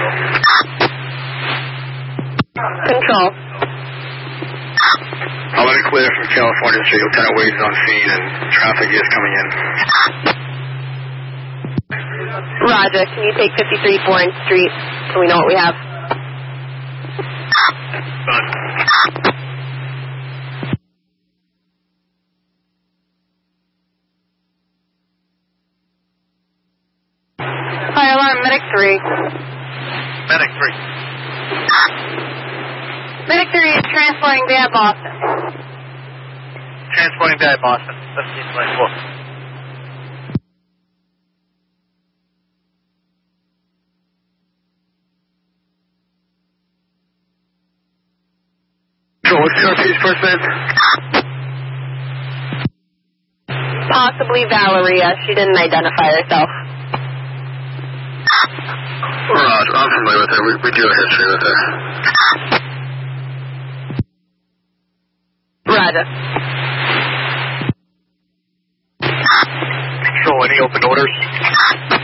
Control. I'm going to clear from California Street. Lieutenant Wade is on scene and traffic is coming in. Roger. Can you take 53 Florence Street so we know what we have? Fire alarm, Medic 3. Medic 3. Medic 3 is transporting Bad Boston. Transporting Bad Boston. 15.4. So what's CRP's first name? Possibly Valeria. She didn't identify herself. Roger, I'm familiar with her. We do have history with her. Roger. Control, any open orders?